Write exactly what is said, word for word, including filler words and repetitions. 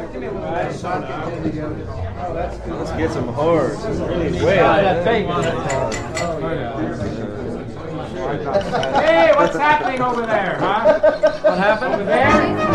Let's get some horse. It's really wet. Hey, what's happening over there, huh? What happened over there?